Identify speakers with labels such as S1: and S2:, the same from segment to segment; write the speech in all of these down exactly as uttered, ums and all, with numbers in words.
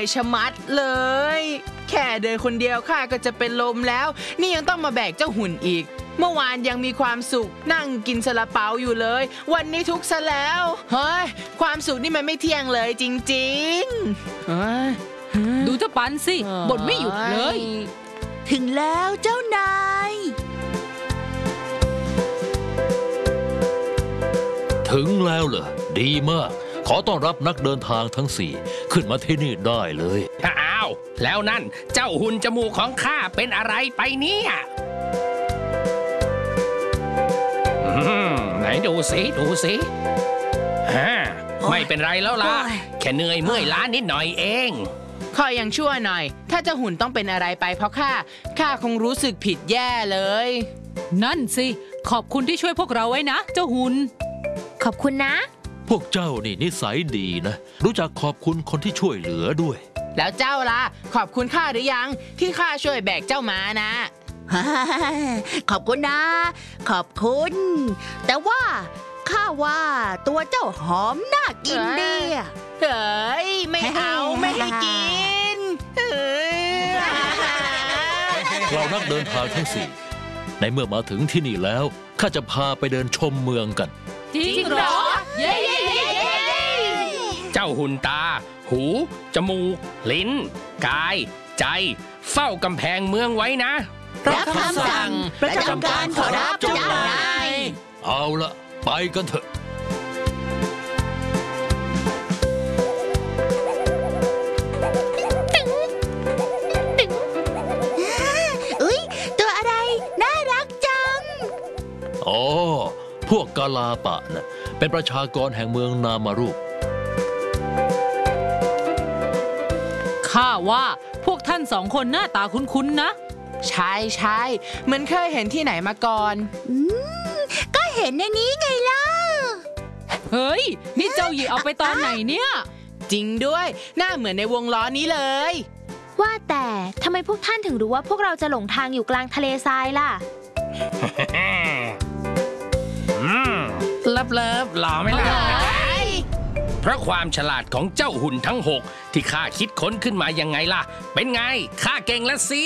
S1: อยชะมัดเลยแค่เดินคนเดียวข้าก็จะเป็นลมแล้วนี่ยังต้องมาแบกเจ้าหุ่นอีกเมื่อวานยังมีความสุขนั่งกินซาลาเปาอยู่เลยวันนี้ทุกข์ซะแล้วเฮ้ยความสุขนี่มันไม่เที่ยงเลยจริงๆเฮ้ย
S2: ดูเจ้าปันสิบ่นไม่หยุดเลย
S3: ถึงแล้วเจ้านาย
S4: ถึงแล้วเหรอดีมากขอต้อนรับนักเดินทางทั้งสี่ขึ้นมาที่นี่ได้เลย
S5: อ้าวแล้วนั่นเจ้าหุ่นจมูกของข้าเป็นอะไรไปเนี่ยไหนดูสิดูสิฮะไม่เป็นไรแล้วล่ะแค่เหนื่อยเมื่อยล้านิดหน่อยเอง
S1: ขอยังชั่วหน่อยถ้าเจ้าหุ่นต้องเป็นอะไรไปเพราะข้าข้าคงรู้สึกผิดแย่เลย
S2: นั่นสิขอบคุณที่ช่วยพวกเราไว้นะเจ้าหุ่น
S6: ขอบคุณนะ
S4: พวกเจ้านี่นิสัยดีนะรู้จักขอบคุณคนที่ช่วยเหลือด้วย
S1: แล้วเจ้าล่ะขอบคุณข้าหรือยังที่ข้าช่วยแบกเจ้ามานะ
S3: ขอบคุณนะขอบคุณแต่ว่าข้าว่าตัวเจ้าหอมน่ากินดี
S1: เฮ้ยไม่เอาไม่ให้กิน
S4: เรานักเดินทางทั้งสี่ในเมื่อมาถึงที่นี่แล้วข้าจะพาไปเดินชมเมืองกัน
S2: จริงเหรอเย้
S5: เจ้าหุ่นตาหูจมูกลิ้นกายใจเฝ้ากำแพงเมืองไว้นะ
S3: รับคำสั่งประจำการขอรับเจ้านาย
S4: เอาละไปกันเถอะ
S3: อุ๊ยตัวอะไรน่ารักจัง
S4: อ๋อพวกกาลาปะนะเป็นประชากรแห่งเมืองนามารุ
S2: ข้าว่าพวกท่านสองคนหน้าตาคุ้นๆนะ
S1: ใช่ใช่เหมือนเคยเห็นที่ไหนมาก่อน
S3: อืมก็เห็นในนี้ไงล่ะ
S2: เฮ้ยนี่เจ้าหยิบเอาไปตอนไหนเนี่ย
S1: จริงด้วยหน้าเหมือนในวงล้อนี้เลย
S6: ว่าแต่ทำไมพวกท่านถึงรู้ว่าพวกเราจะหลงทางอยู่กลางทะเลทรายล่ะ
S5: เลิฟเลิฟหล่อไหมล่ะเพราะความฉลาดของเจ้าหุ่นทั้งหกที่ข้าคิดค้นขึ้นมายังไงล่ะเป็นไงข้าเก่งแล้วสิ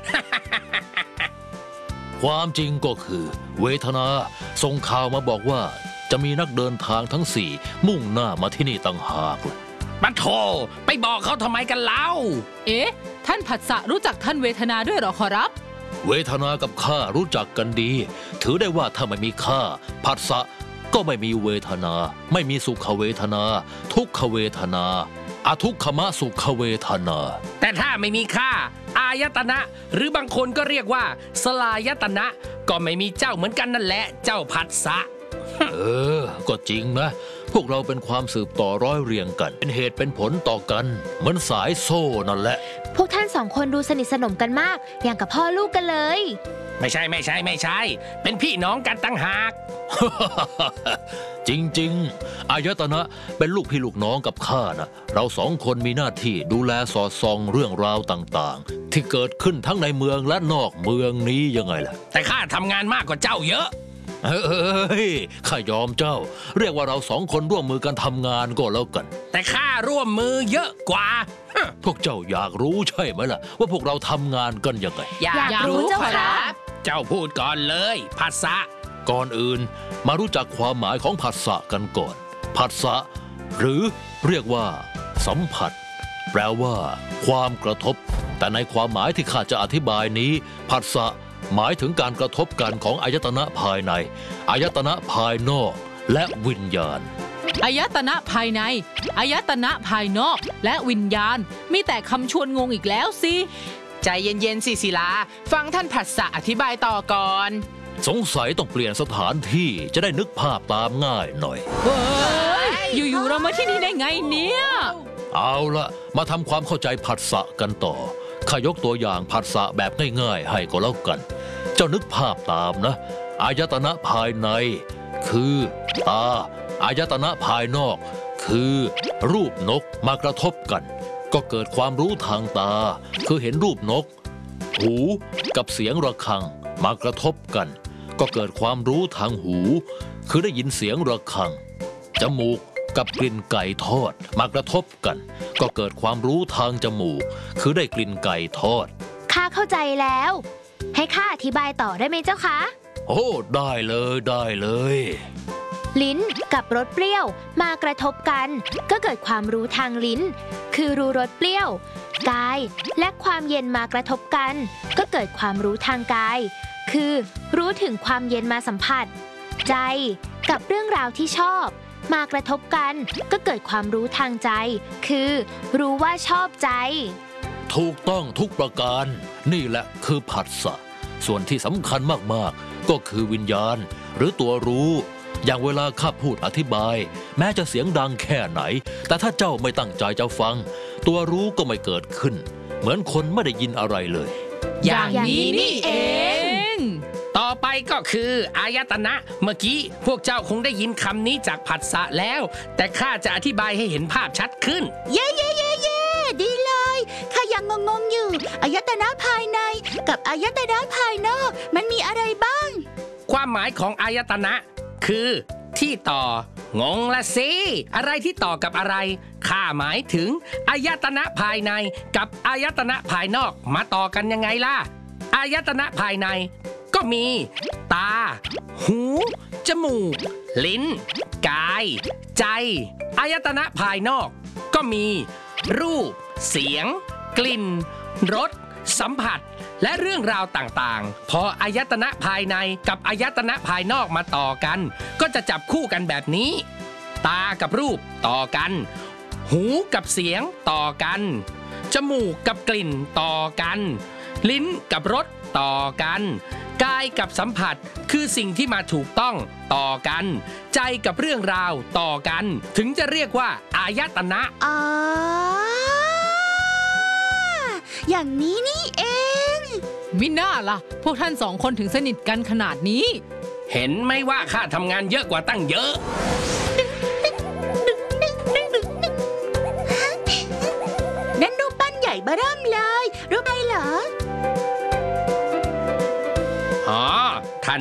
S4: ความจริงก็คือเวทนาส่งข่าวมาบอกว่าจะมีนักเดินทางทั้งสี่มุ่งหน้ามาที่นี่ต่างหากเลย
S5: บัดโธไปบอกเขาทำไมกันเล่า
S2: เอ๊ะท่านผัสสะรู้จักท่านเวทนาด้วยหรอขอรับ
S4: เวทนากับข้ารู้จักกันดีถือได้ว่าถ้าไม่มีข้าผัสสะก็ไม่มีเวทนาไม่มีสุขเวทนาทุกขเวทนาอทุกขมสุขเวทนา
S5: แต่ถ้าไม่มีข้าอายตนะหรือบางคนก็เรียกว่าสลายตนะก็ไม่มีเจ้าเหมือนกันนั่นแหละเจ้าผัสสะ
S4: เออก็จริงนะพวกเราเป็นความสืบต่อร้อยเรียงกันเป็นเหตุเป็นผลต่อกันเหมือนสายโซ่นั่นแหละ
S6: พวกท่านสองคนดูสนิทสนมกันมากอย่างกับพ่อลูกกันเลย
S5: ไม่ใช่ไม่ใช่ไม่ใช่เป็นพี่น้องกันตั้งหาก
S4: จริงๆอายตนะเป็นลูกพี่ลูกน้องกับข้านะเราสองคนมีหน้าที่ดูแลสอดส่องเรื่องราวต่างๆที่เกิดขึ้นทั้งในเมืองและนอกเมืองนี้ยังไงล่ะ
S5: แต่ข้าทำงานมากกว่าเจ้าเยอะ
S4: เฮ้ยข้ายอมเจ้าเรียกว่าเราสองคนร่วมมือกันทำงานก็แล้วกัน
S5: แต่ข้าร่วมมือเยอะกว่า
S4: พวกเจ้าอยากรู้ใช่ไหมล่ะว่าพวกเราทำงานกันยังไง
S1: อยากรู้เจ้าครับ
S5: เจ้าพูดก่อนเลยผัสสะ
S4: ก่อนอื่นมารู้จักความหมายของผัสสะกันก่อนผัสสะหรือเรียกว่าสัมผัสแปลว่าความกระทบแต่ในความหมายที่ข้าจะอธิบายนี้ผัสสะหมายถึงการกระทบกันของอายตนะภายในอายตนะภายนอกและวิญญาณ
S2: อายตนะภายในอายตนะภายนอกและวิญญาณมีแต่คำชวนงงอีกแล้วสิ
S1: ใจเย็นๆสิศิลาฟังท่านผัสสะอธิบายต่อก่อน
S4: สงสัยต้องเปลี่ยนสถานที่จะได้นึกภาพตามง่ายหน่อย
S2: เฮ้ยอยู่ๆเรามาที่นี่ได้ไงเนี่ย
S4: เอาละมาทำความเข้าใจผัสสะกันต่อข้ายกตัวอย่างผัสสะแบบง่ายๆให้ก็แล้วกันเจ้านึกภาพตามนะอายตนะภายในคือตาอายตนะภายนอกคือรูปนกมากระทบกันก็เกิดความรู้ทางตาคือเห็นรูปนกหูกับเสียงระฆังมากระทบกันก็เกิดความรู้ทางหูคือได้ยินเสียงระฆังจมูกกับกลิ่นไก่ทอดมากระทบกัน ก็เกิดความรู้ทางจมูก คือได้กลิ่นไก่ทอด
S6: ข้าเข้าใจแล้ว ให้ข้าอธิบายต่อได้ไหมเจ้าคะ
S4: โอ้ได้เลยได้เลย
S6: ลิ้นกับรสเปรี้ยวมากระทบกัน ก็เกิดความรู้ทางลิ้น คือรู้รสเปรี้ยว กายและความเย็นมากระทบกัน ก็เกิดความรู้ทางกาย คือรู้ถึงความเย็นมาสัมผัส ใจกับเรื่องราวที่ชอบ มากระทบกัน ก็เกิดความรู้ทางใจ คือรู้ว่าชอบใจ
S4: ถูกต้องทุกประการ นี่แหละคือผัสสะส่วนที่สำคัญมากๆก็คือวิญญาณ หรือตัวรู้ อย่างเวลาข้าพูดอธิบาย แม้จะเสียงดังแค่ไหน แต่ถ้าเจ้าไม่ตั้งใจจะฟัง ตัวรู้ก็ไม่เกิดขึ้น เหมือนคนไม่ได้ยินอะไรเลย
S2: อย่างนี้นี่เอง
S5: ต่อไปก็คืออายตนะ เมื่อกี้พวกเจ้าคงได้ยินคำนี้จากผัสสะแล้ว แต่ข้าจะอธิบายให้เห็นภาพชัดขึ้น
S3: เย่เย่เย่เย่ดีเลยข้ายังงงๆอยู่อายตนะภายในกับอายตนะภายนอกมันมีอะไรบ้าง
S5: ความหมายของอายตนะ คือที่ต่องงละสิอะไรที่ต่อกับอะไรข้าหมายถึงอายตนะภายในกับอายตนะภายนอกมาต่อกันยังไงล่ะอายตนะภายในก็มี ตา หู จมูก ลิ้น กาย ใจอายตนะภายนอกก็มี รูป เสียง กลิ่น รส สัมผัสและเรื่องราวต่างๆพออายตนะภายในกับอายตนะภายนอกมาต่อกันก็จะจับคู่กันแบบนี้ ตากับรูปต่อกัน หูกับเสียงต่อกันจมูกกับกลิ่นต่อกันลิ้นกับรสต่อกันกายกับสัมผัสคือสิ่งที่มาถูกต้องต่อกันใจกับเรื่องราวต่อกันถึงจะเรียกว่าอายตนะ
S3: อ๋อ อย่างนี้นี่เอง
S2: มิน่าล่ะ พวกท่านสองคนถึงสนิทกันขนาดนี้
S5: เห็นไหมว่าข้าทำงานเยอะกว่าตั้งเยอะ
S3: นั่นรูปปั้นใหญ่เบ้อเริ่มเลย รูปอะไรเหรอ